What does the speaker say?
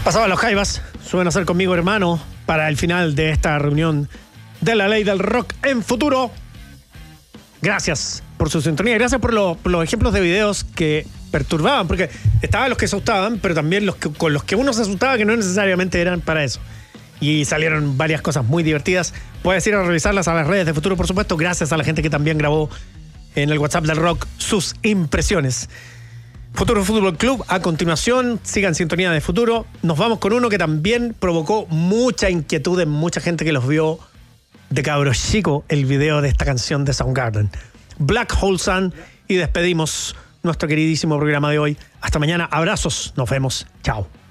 Pasaban los Jaivas, suben a ser conmigo, hermano, para el final de esta reunión de la ley del rock en futuro. Gracias por su sintonía, gracias por los ejemplos de videos que perturbaban, porque estaban los que asustaban, pero también con los que uno se asustaba, que no necesariamente eran para eso. Y salieron varias cosas muy divertidas. Puedes ir a revisarlas a las redes de Futuro, por supuesto, gracias a la gente que también grabó en el WhatsApp del rock sus impresiones. Futuro Fútbol Club, a continuación, sigan sintonía de Futuro. Nos vamos con uno que también provocó mucha inquietud en mucha gente que los vio de cabros chico, el video de esta canción de Soundgarden. Black Hole Sun, y despedimos nuestro queridísimo programa de hoy. Hasta mañana, abrazos, nos vemos, chao.